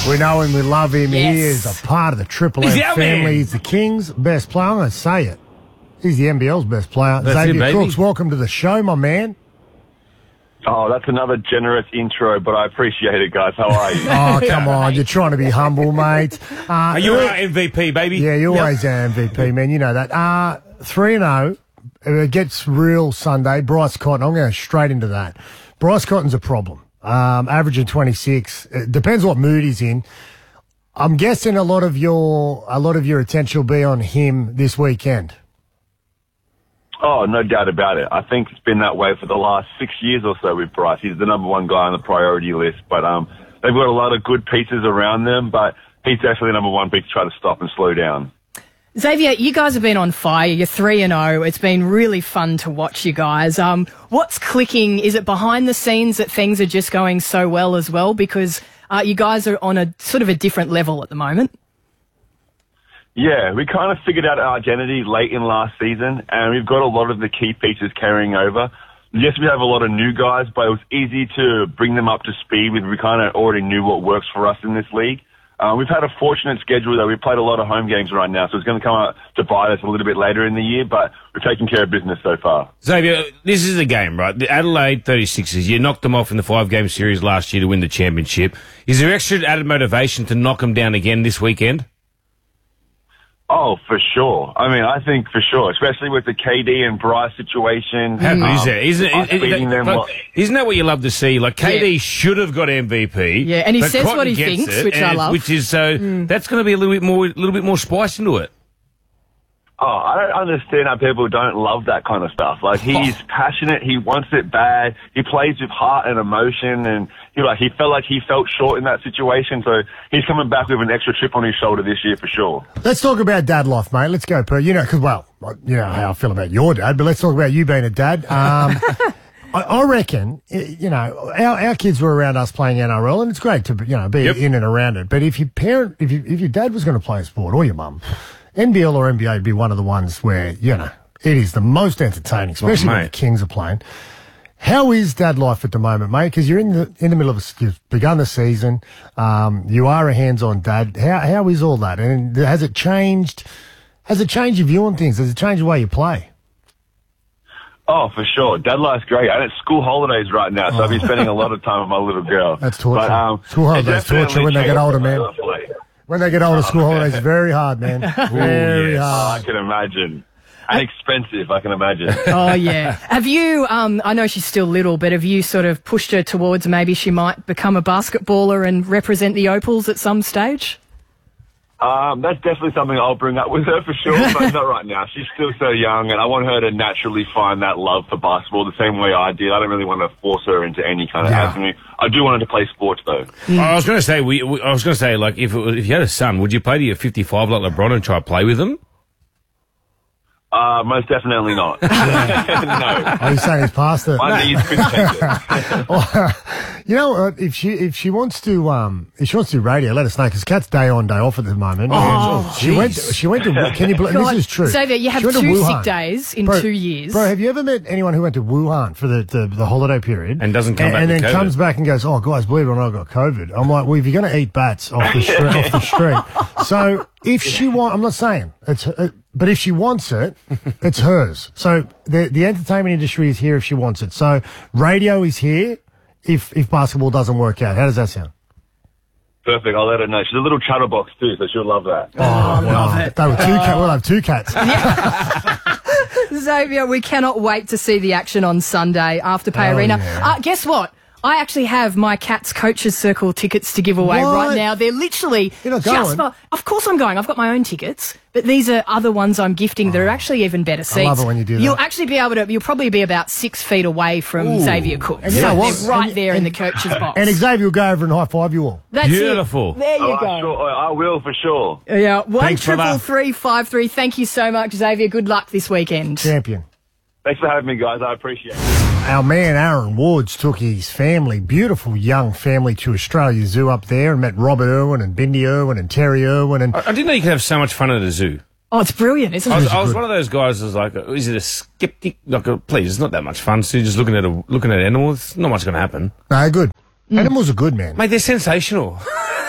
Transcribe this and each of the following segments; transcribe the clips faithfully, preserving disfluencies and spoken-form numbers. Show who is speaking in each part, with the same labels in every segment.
Speaker 1: We know him, we love him.
Speaker 2: Yes.
Speaker 1: He is a part of the Triple
Speaker 3: He's
Speaker 1: M
Speaker 3: our
Speaker 1: family.
Speaker 3: man.
Speaker 1: He's the King's best player. I'm going to say it. He's the N B L's best player.
Speaker 3: That's
Speaker 1: Xavier
Speaker 3: it, baby.
Speaker 1: Crooks, welcome to the show, my man.
Speaker 4: Oh, that's another generous intro, but I appreciate it, guys. How are you?
Speaker 1: Oh, come on. You're trying to be humble, mate. Uh,
Speaker 3: Are you our M V P, baby?
Speaker 1: Yeah, you're always our M V P, man. You know that. Uh, three and oh. It gets real Sunday. Bryce Cotton. I'm going to go straight into that. Bryce Cotton's a problem. Um, averaging twenty-six. It depends what mood he's in. I'm guessing a lot of your a lot of your attention will be on him this weekend.
Speaker 4: Oh, no doubt about it. I think it's been that way for the last six years or so with Bryce. He's the number one guy on the priority list, but um, they've got a lot of good pieces around them, but he's definitely the number one pick to try to stop and slow down.
Speaker 2: Xavier, you guys have been on fire. You're three and oh. It's been really fun to watch you guys. Um, what's clicking? Is it behind the scenes that things are just going so well as well? Because uh, you guys are on a sort of a different level at the moment.
Speaker 4: Yeah, we kind of figured out our identity late in last season, and we've got a lot of the key pieces carrying over. Yes, we have a lot of new guys, but it was easy to bring them up to speed with. We kind of already knew what works for us in this league. Uh, we've had a fortunate schedule, though. We've played a lot of home games right now, so it's going to come out to bite us a little bit later in the year, but we're taking care of business so far.
Speaker 3: Xavier, this is the game, right? The Adelaide thirty-sixers, you knocked them off in the five-game series last year to win the championship. Is there extra added motivation to knock them down again this weekend?
Speaker 4: Oh, for sure. I mean, I think for sure, especially with the K D and Bryce situation.
Speaker 3: How
Speaker 4: um,
Speaker 3: good is that? Isn't,
Speaker 4: us
Speaker 3: is,
Speaker 4: beating them
Speaker 3: but
Speaker 4: well-
Speaker 3: isn't that what you love to see? Like, K D
Speaker 2: Yeah.
Speaker 3: should have got M V P.
Speaker 2: Yeah, and he
Speaker 3: but
Speaker 2: says
Speaker 3: Cotton
Speaker 2: what he
Speaker 3: gets
Speaker 2: thinks,
Speaker 3: it,
Speaker 2: which I
Speaker 3: and-
Speaker 2: love.
Speaker 3: Which is so, that's going to be a little bit more, little bit more spice into it.
Speaker 4: Oh, I don't understand how people don't love that kind of stuff. Like, he's passionate, he wants it bad, he plays with heart and emotion, and he like he felt like he felt short in that situation, so he's coming back with an extra chip on his shoulder this year for sure.
Speaker 1: Let's talk about dad life, mate. Let's go, Per. You know, because, well, you know how I feel about your dad, but let's talk about you being a dad. Um, I, I reckon, you know, our, our kids were around us playing N R L, and it's great to, you know, be
Speaker 3: Yep.
Speaker 1: in and around it. But if your parent, if, you, if your dad was going to play a sport, or your mum, N B L or N B A would be one of the ones where, you know, it is the most entertaining, especially when the
Speaker 3: mate.
Speaker 1: Kings are playing. How is dad life at the moment, mate? Because you're in the in the middle of, a, you've begun the season. Um, you are a hands-on dad. How how is all that? And has it changed? Has it changed your view on things? Has it changed the way you play?
Speaker 4: Oh, for sure. Dad life's great. And it's school holidays right now, so I've been spending a lot of time with my little girl.
Speaker 1: That's torture.
Speaker 4: But, um,
Speaker 1: School holidays
Speaker 4: it
Speaker 1: torture
Speaker 4: definitely
Speaker 1: when they get
Speaker 4: changed
Speaker 1: older,
Speaker 4: the
Speaker 1: man.
Speaker 4: way I play.
Speaker 1: When they get older, school holidays is very hard, man. Very
Speaker 3: yes.
Speaker 4: Oh, I
Speaker 1: hard.
Speaker 4: can imagine. And expensive, I can imagine.
Speaker 2: Oh, yeah. Have you, um, I know she's still little, but have you sort of pushed her towards maybe she might become a basketballer and represent the Opals at some stage?
Speaker 4: Um, that's definitely something I'll bring up with her for sure, but not right now. She's still so young, and I want her to naturally find that love for basketball the same way I did. I don't really want to force her into any kind of
Speaker 1: Yeah.
Speaker 4: avenue. I do want her to play sports, though.
Speaker 3: I was going to say, we, we, I was going to say, like, if it was, if you had a son, would you play to your fifty-five like LeBron and try to play with him?
Speaker 4: Uh, most definitely not. no.
Speaker 1: Are you saying he's past it?
Speaker 4: My knees couldn't take it.
Speaker 1: You know, uh, if she if she wants to um if she wants to do radio, let us know because Kat's day on day off at the moment.
Speaker 3: Oh,
Speaker 1: And she went she went to can you believe this
Speaker 2: God,
Speaker 1: is true?
Speaker 2: Xavier, you have
Speaker 1: She went to
Speaker 2: two
Speaker 1: Wuhan.
Speaker 2: sick days in
Speaker 1: Bro,
Speaker 2: two years.
Speaker 1: Bro, have you ever met anyone who went to Wuhan for the, the, the holiday period
Speaker 3: And doesn't come
Speaker 1: and,
Speaker 3: back
Speaker 1: and
Speaker 3: with
Speaker 1: then
Speaker 3: COVID?
Speaker 1: comes back and goes, oh guys, believe it or not, I got COVID. I'm like, well, if you're going to eat bats off the street, off the street, so if she want, I'm not saying it's, uh, but if she wants it, it's hers. So the the entertainment industry is here if she wants it. So radio is here if if basketball doesn't work out. How does that sound?
Speaker 4: Perfect. I'll let her know. She's a little chatterbox, too, so she'll love that.
Speaker 1: Oh, I love it. They were two cat. We'll have two cats.
Speaker 2: Xavier, we cannot wait to see the action on Sunday after Pay
Speaker 1: Oh,
Speaker 2: Arena.
Speaker 1: yeah.
Speaker 2: Uh, guess what? I actually have my Cats Coaches Circle tickets to give away
Speaker 1: What?
Speaker 2: right now. They're literally
Speaker 1: You're not
Speaker 2: just
Speaker 1: going?
Speaker 2: for, of course I'm going. I've got my own tickets, but these are other ones I'm gifting that are actually even better seats.
Speaker 1: love it when you do that.
Speaker 2: You'll actually be able to, you'll probably be about six feet away from
Speaker 1: Ooh.
Speaker 2: Xavier Cook.
Speaker 1: And you
Speaker 2: so
Speaker 1: know what?
Speaker 2: they're right
Speaker 1: And-
Speaker 2: there in
Speaker 1: and-
Speaker 2: the coach's box.
Speaker 1: And Xavier will go over and high five you all.
Speaker 2: That's
Speaker 3: Beautiful.
Speaker 2: it. There you
Speaker 4: Oh,
Speaker 2: go.
Speaker 4: I, sure, I will, for sure.
Speaker 2: Yeah, one
Speaker 3: Thanks,
Speaker 2: triple
Speaker 3: brother.
Speaker 2: three five three. Thank you so much, Xavier. Good luck this weekend.
Speaker 1: Champion.
Speaker 4: Thanks for having me, guys. I appreciate it.
Speaker 1: Our man Aaron Woods took his family, beautiful young family, to Australia Zoo up there and met Robert Irwin and Bindi Irwin and Terry Irwin. And
Speaker 3: I, I didn't know you could have so much fun at a zoo.
Speaker 2: Oh, it's brilliant, isn't
Speaker 3: I
Speaker 2: it?
Speaker 3: was, I was one of those guys who's like, is it a skeptic? Like, a, please, it's not that much fun. So you're just looking at a looking at animals. Not much going to happen.
Speaker 1: no, good. Animals are good, man.
Speaker 3: Mate, they're sensational.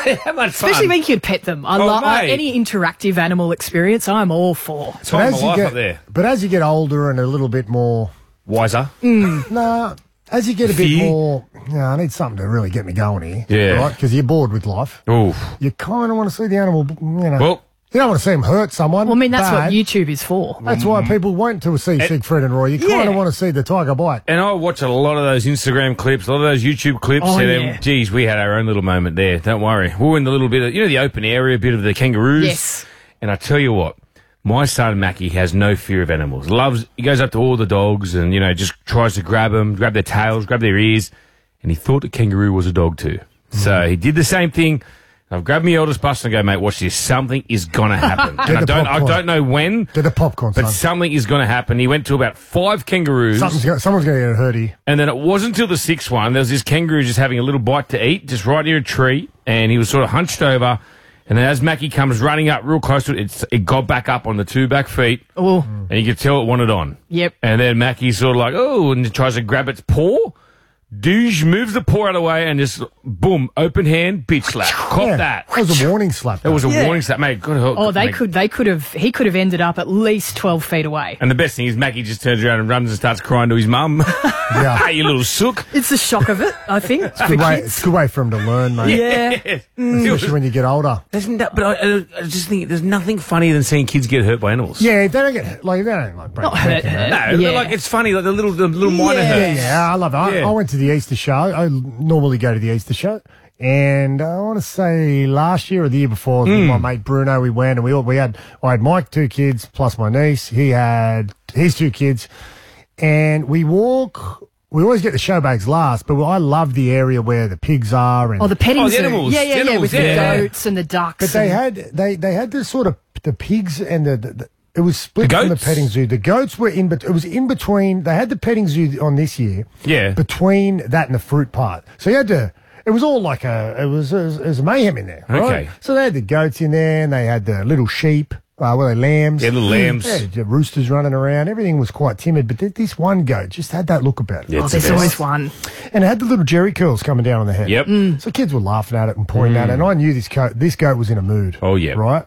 Speaker 3: How much fun?
Speaker 2: Especially when you could pet them. I
Speaker 3: Oh,
Speaker 2: love
Speaker 3: mate.
Speaker 2: any interactive animal experience. I'm all for.
Speaker 3: Time of
Speaker 1: as
Speaker 3: my
Speaker 1: you
Speaker 3: life
Speaker 1: get,
Speaker 3: up there.
Speaker 1: but as you get older and a little bit more,
Speaker 3: Wiser.
Speaker 1: nah, as you get a bit
Speaker 3: Fear?
Speaker 1: more, yeah, I need something to really get me going here.
Speaker 3: Yeah.
Speaker 1: Right? Because you're bored with life.
Speaker 3: Oof.
Speaker 1: You kind of want to see the animal, you know.
Speaker 3: Well,
Speaker 1: you don't want to see them hurt someone.
Speaker 2: Well, I mean, that's
Speaker 1: bad.
Speaker 2: what YouTube is for.
Speaker 1: That's why people went to see Siegfried and Roy. You kind
Speaker 2: Yeah.
Speaker 1: of want to see the tiger bite.
Speaker 3: and I watch a lot of those Instagram clips, a lot of those YouTube clips.
Speaker 2: Oh,
Speaker 3: and
Speaker 2: yeah.
Speaker 3: then, geez, we had our own little moment there. Don't worry. We were in the little bit of, you know, the open area, bit of the kangaroos.
Speaker 2: Yes.
Speaker 3: And I tell you what, my son Mackie has no fear of animals. Loves, he goes up to all the dogs and, you know, just tries to grab them, grab their tails, grab their ears. And he thought a kangaroo was a dog too. So he did the same thing. I've grabbed my eldest Buster and go, mate, watch this. Something is going to happen. and I
Speaker 1: the
Speaker 3: don't, I
Speaker 1: popcorn.
Speaker 3: don't know when,
Speaker 1: Get the popcorn,
Speaker 3: but
Speaker 1: son.
Speaker 3: something is going to happen. He went to about five kangaroos.
Speaker 1: Something's go- someone's going to get hurt here.
Speaker 3: And then it wasn't until the sixth one, there was this kangaroo just having a little bite to eat, just right near a tree, and he was sort of hunched over. And then as Mackie comes running up real close to it, it's, it got back up on the two back feet,
Speaker 2: Oh,
Speaker 3: and you could tell it wanted on.
Speaker 2: yep.
Speaker 3: And then Mackie's sort of like, oh, and tries to grab its paw. Douche moves the paw out of the way and just, boom, open hand, bitch slap. Cop
Speaker 1: Yeah,
Speaker 3: that.
Speaker 1: That was a warning slap.
Speaker 3: That was a
Speaker 2: Yeah.
Speaker 3: warning slap, mate. God help.
Speaker 2: Oh, they
Speaker 3: mate.
Speaker 2: could, they could have, he could have ended up at least twelve feet away.
Speaker 3: And the best thing is Mackie just turns around and runs and starts crying to his mum.
Speaker 1: Yeah.
Speaker 3: Hey, you little sook.
Speaker 2: It's the shock of it, I think. for
Speaker 1: Good way,
Speaker 2: kids.
Speaker 1: it's a good way for him to learn, mate.
Speaker 2: Yeah.
Speaker 1: Especially when you get older.
Speaker 3: There's no, but I, I just think there's nothing funnier than seeing kids get hurt by animals.
Speaker 1: Yeah, they don't get like they don't like break
Speaker 2: Not
Speaker 1: their
Speaker 2: hurt,
Speaker 1: neck and
Speaker 2: hurt.
Speaker 1: that.
Speaker 3: No,
Speaker 2: Yeah.
Speaker 3: but like it's funny, like the little, the little minor
Speaker 2: Yeah.
Speaker 3: hurts.
Speaker 1: Yeah, I love it. I,
Speaker 3: Yeah.
Speaker 1: I went to the Easter show. I normally go to the Easter show, and I want to say last year or the year before, with
Speaker 3: Hmm.
Speaker 1: my mate Bruno, we went and we all, we had I had Mike two kids plus my niece. He had his two kids, and we walk. We always get the show bags last, but I love the area where the pigs are. And
Speaker 2: Oh, the petting
Speaker 3: Oh, the
Speaker 2: zoo.
Speaker 3: animals.
Speaker 2: Yeah, yeah,
Speaker 3: The
Speaker 2: yeah,
Speaker 3: animals,
Speaker 2: with
Speaker 3: yeah.
Speaker 2: the goats and the ducks.
Speaker 1: But they
Speaker 2: and-
Speaker 1: had they they had this sort of the pigs and the, the, the it was split
Speaker 3: The
Speaker 1: from the
Speaker 3: goats?
Speaker 1: petting zoo. The goats were in, but it was in between. They had the petting zoo on this year.
Speaker 3: Yeah.
Speaker 1: Between that and the fruit part, so you had to. It was all like a. It was it was, it was mayhem in there. Right?
Speaker 3: Okay.
Speaker 1: So they had the goats in there, and they had the little sheep. Uh, were they lambs?
Speaker 3: Yeah, little lambs.
Speaker 1: Yeah, the roosters running around. Everything was quite timid, but th- this one goat just had that look about it.
Speaker 3: Yeah,
Speaker 2: Oh,
Speaker 3: it's the
Speaker 2: there's
Speaker 3: best.
Speaker 2: always one.
Speaker 1: And it had the little jerry curls coming down on the head.
Speaker 3: Yep.
Speaker 1: So kids were laughing at it and pointing at it, and I knew this goat, this goat was in a mood.
Speaker 3: Oh, yeah.
Speaker 1: Right?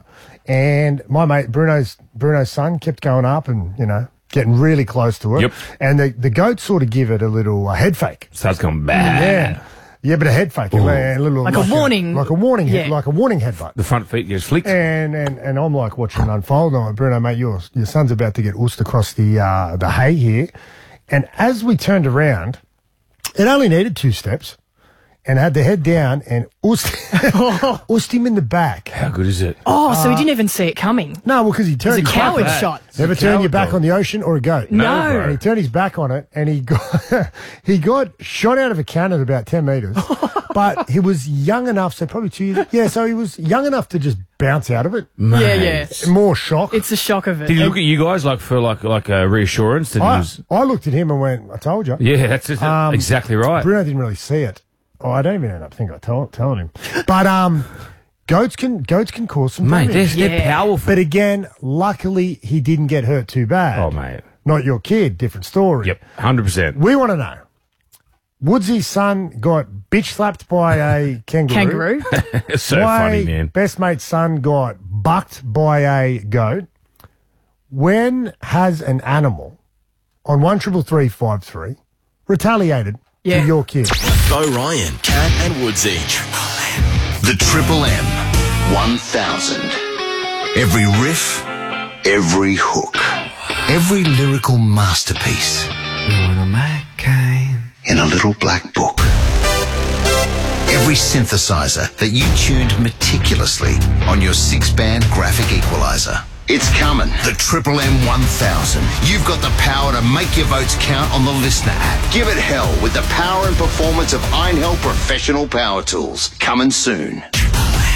Speaker 1: And my mate, Bruno's Bruno's son, kept going up and, you know, getting really close to it.
Speaker 3: Yep.
Speaker 1: And the, the goat sort of give it a little uh, head fake.
Speaker 3: Starts going bad.
Speaker 1: Yeah. Yeah, but a head fake. A little,
Speaker 2: Like a warning.
Speaker 1: like a warning, head,
Speaker 2: Yeah.
Speaker 1: like a warning headbutt.
Speaker 3: The front feet gets flicked.
Speaker 1: And, and and I'm like watching it unfold. I'm like, Bruno, mate, your your son's about to get oosed across the uh, the hay here. And as we turned around, it only needed two steps, and had the head down and oosed, oosed him in the back.
Speaker 3: How good is it?
Speaker 2: Oh, so he didn't even see it coming.
Speaker 1: No, well, because he turned
Speaker 2: It's a
Speaker 1: his back
Speaker 2: coward
Speaker 1: on it.
Speaker 2: shot.
Speaker 1: Never
Speaker 3: It's a
Speaker 1: turn your
Speaker 3: coward
Speaker 1: back
Speaker 3: dog.
Speaker 1: on the ocean or a goat.
Speaker 2: No.
Speaker 3: bro.
Speaker 1: And he turned his back on it, and he got he got shot out of a cannon about ten metres. But he was young enough, so probably two years. Yeah, so he was young enough to just bounce out of it.
Speaker 2: Yeah, yeah.
Speaker 1: More shock.
Speaker 2: It's the shock of it.
Speaker 3: Did he look at you guys like for like like a reassurance that he
Speaker 1: I,
Speaker 3: was?
Speaker 1: I looked at him and went, I told you.
Speaker 3: Yeah, that's it.
Speaker 1: Um,
Speaker 3: exactly right.
Speaker 1: Bruno didn't really see it. Oh, I don't even end up thinking I told telling him. But um, goats can goats can cause some
Speaker 3: Mate,
Speaker 1: damage.
Speaker 3: they're, they're
Speaker 2: Yeah.
Speaker 3: powerful.
Speaker 1: But again, luckily he didn't get hurt too bad.
Speaker 3: Oh, mate.
Speaker 1: Not your kid, different story.
Speaker 3: Yep, one hundred percent.
Speaker 1: We want to know. Woodsy's son got bitch slapped by a kangaroo.
Speaker 2: Kangaroo.
Speaker 3: It's so
Speaker 1: My
Speaker 3: funny, man.
Speaker 1: best mate's son got bucked by a goat. When has an animal on one triple three five three retaliated
Speaker 2: Yeah.
Speaker 1: to your kid?
Speaker 5: Bo Ryan, Cat and Woodsy. The Triple M one thousand. Every riff, every hook, every lyrical masterpiece in a little black book. Every synthesizer that you tuned meticulously on your six-band graphic equalizer. It's coming. The Triple M one thousand. You've got the power to make your votes count on the Listener app. Give it hell with the power and performance of Einhell Professional Power Tools. Coming soon.